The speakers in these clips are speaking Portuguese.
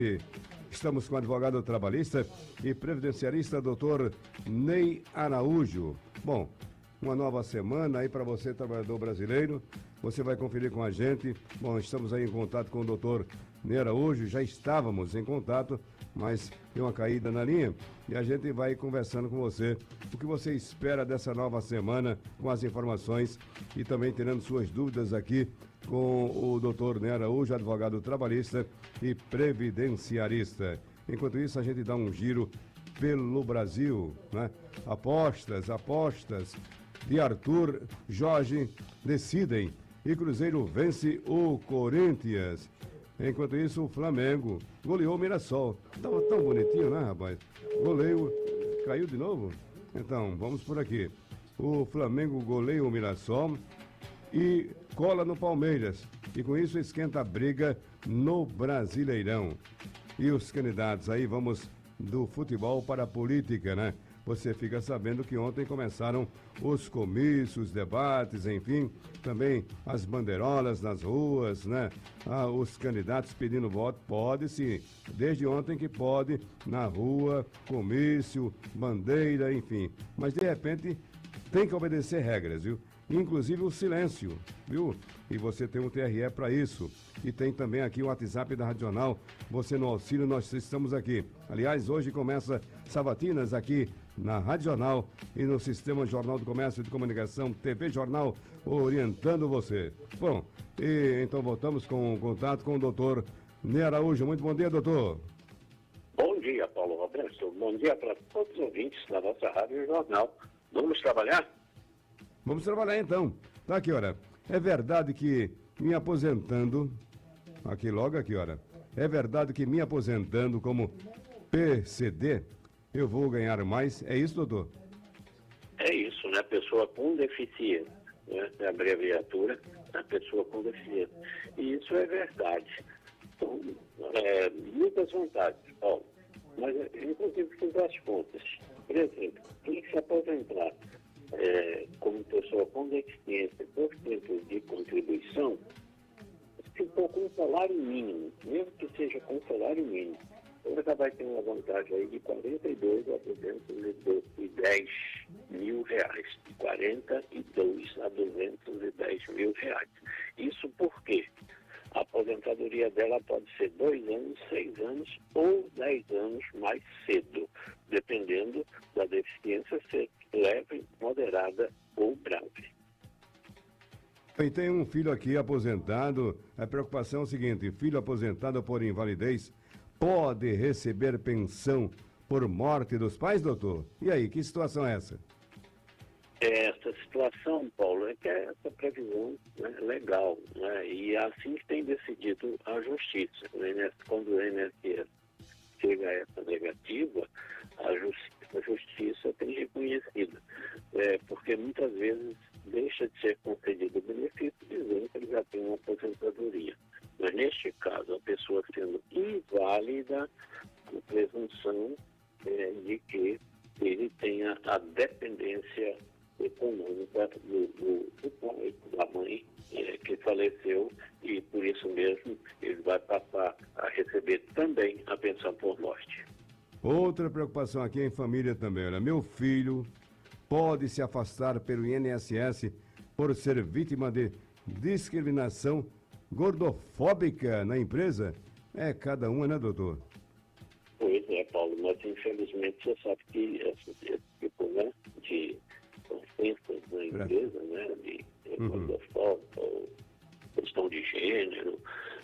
E estamos com o advogado trabalhista e previdenciarista, doutor Ney Araújo. Bom, uma nova semana aí para você, trabalhador brasileiro. Você vai conferir com a gente. Bom, estamos aí em contato com o doutor Ney Araújo. Já estávamos em contato, mas tem uma caída na linha. E a gente vai conversando com você. O que você espera dessa nova semana, com as informações e também tirando suas dúvidas aqui com o doutor Ney Araújo, advogado trabalhista e previdenciarista. Enquanto isso, a gente dá um giro pelo Brasil, né? Apostas de Arthur Jorge decidem e Cruzeiro vence o Corinthians. Enquanto isso, o Flamengo goleou o Mirassol. Tava tão bonitinho, né, rapaz? Goleio, caiu de novo? Então, vamos por aqui. O Flamengo goleia o Mirassol e cola no Palmeiras. E com isso esquenta a briga no Brasileirão. E os candidatos aí, vamos do futebol para a política, né? Você fica sabendo que ontem começaram os comícios, debates, enfim, também as bandeirolas nas ruas, né? Os candidatos pedindo voto, pode sim, desde ontem que pode, na rua, comício, bandeira, enfim. Mas de repente tem que obedecer regras, viu? Inclusive o silêncio, viu? E você tem um TRE para isso. E tem também aqui o WhatsApp da Radional. Você no auxílio, nós estamos aqui. Aliás, hoje começa Sabatinas aqui na Radional e no Sistema Jornal do Comércio e de Comunicação, TV Jornal, orientando você. Bom, e então voltamos com o contato com o doutor Ney Araújo. Muito bom dia, doutor. Bom dia, Paulo Roberto. Bom dia para todos os ouvintes da nossa Rádio Jornal. Vamos trabalhar? Vamos trabalhar então. Tá aqui, olha. É verdade que me aposentando, aqui, olha. É verdade que me aposentando como PCD, eu vou ganhar mais? É isso, doutor? É isso, né? Pessoa com deficiência, né? É a abreviatura da pessoa com deficiência. E isso é verdade. Então, muitas vantagens, Paulo. Mas, inclusive, fiz as contas. Por exemplo, quem se aposentar como pessoa com deficiência por tempo de contribuição, ficou com um salário mínimo, mesmo que seja com salário mínimo. Então, vai ter uma vantagem aí de 42 a 210 mil reais. De 42 a 210 mil reais. Isso porque a aposentadoria dela pode ser 2 anos, 6 anos ou 10 anos mais cedo, dependendo da deficiência ser leve, moderada ou grave. E tem um filho aqui aposentado. A preocupação é o seguinte: filho aposentado por invalidez pode receber pensão por morte dos pais, doutor? E aí, que situação é essa? Essa situação, Paulo, é que é essa previsão, né, legal, né, e é assim que tem decidido a Justiça. Quando o INSS chega a essa negativa, a Justiça tem reconhecido, porque muitas vezes deixa de ser concedido o benefício dizendo que ele já tem uma aposentadoria. Mas neste caso, a pessoa sendo inválida, com presunção de que ele tenha a dependência econômica do pai, da mãe que faleceu, e por isso mesmo ele vai passar a receber também a pensão por morte. Outra preocupação aqui em família também, olha, meu filho pode se afastar pelo INSS por ser vítima de discriminação gordofóbica na empresa? É cada uma, né, doutor? Pois é, Paulo, mas infelizmente você sabe que esse tipo, né, de ofensas na empresa, né, de gordofóbica ou questão de gênero,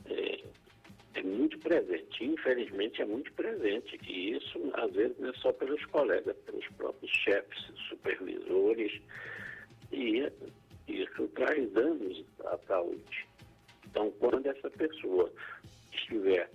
é muito presente, infelizmente é muito presente, e isso às vezes não é só pelos colegas, pelos próprios chefes, supervisores, e isso traz danos à saúde. Então, quando essa pessoa estiver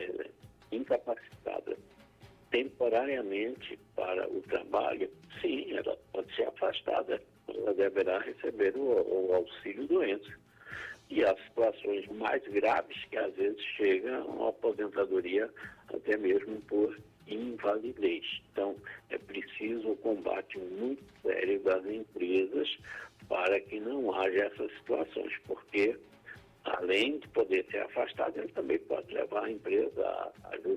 incapacitada temporariamente para o trabalho, sim, ela pode ser afastada, ela deverá receber o auxílio-doença. E as situações mais graves que às vezes chegam à aposentadoria até mesmo por invalidez. Então, é preciso um combate muito sério das empresas para que não haja essas situações, porque além de poder ser afastado, ele também pode levar a empresa à